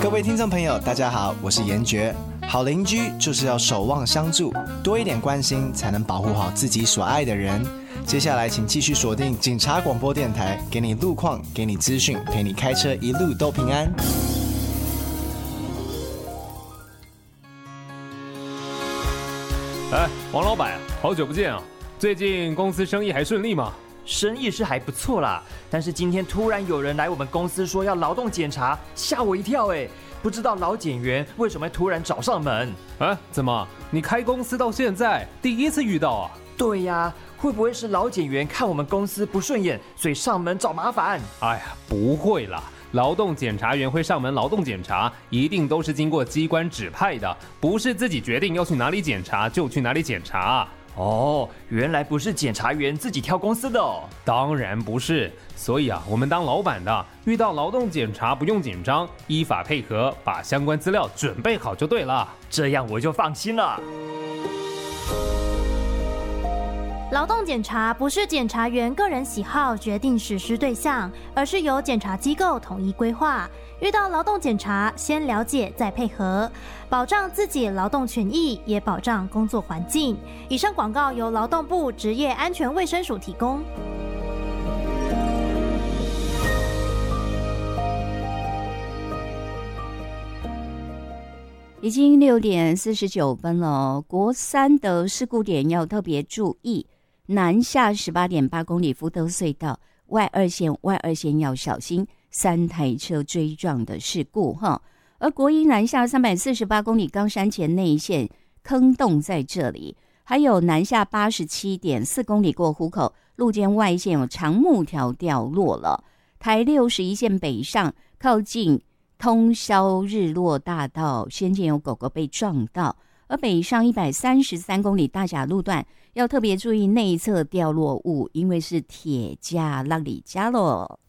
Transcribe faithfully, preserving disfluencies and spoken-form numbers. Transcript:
各位听众朋友大家好，我是严爵。好邻居就是要守望相助，多一点关心才能保护好自己所爱的人。接下来请继续锁定警察广播电台，给你路况，给你资讯，陪你开车一路都平安。 哎，王老板，好久不见啊！最近公司生意还顺利吗？ 生意是还不错啦，但是今天突然有人来我们公司说要劳动检查，吓我一跳哎！不知道劳检员为什么会突然找上门？ 啊，怎么？你开公司到现在第一次遇到啊？ 对呀，会不会是劳检员看我们公司不顺眼，所以上门找麻烦？ 哎呀，不会啦。劳动检查员会上门劳动检查，一定都是经过机关指派的，不是自己决定要去哪里检查就去哪里检查。 哦，原来不是检察员自己挑公司的哦。 当然不是，所以啊，我们当老板的遇到劳动检查不用紧张，依法配合，把相关资料准备好就对了。 这样我就放心了。 劳动检查不是检察员个人喜好决定实施对象，而是由检察机构统一规划。遇到劳动检查，先了解再配合，保障自己劳动权益，也保障工作环境。以上广告由劳动部职业安全卫生署提供。 已经六点四十九分了，国三的事故点要特别注意。南下十八点八公里福德隧道外二线外二线要小心三台车追撞的事故哈。而国一南下三百四十八公里冈山前内线坑洞在这里，还有南下八十七点四公里过湖口路肩外线有长木条掉落了。台六十一线北上靠近通霄日落大道先前有狗狗被撞到，而北上一百三十三公里大甲路段要特别注意内侧掉落物，因为是铁架让里加咯。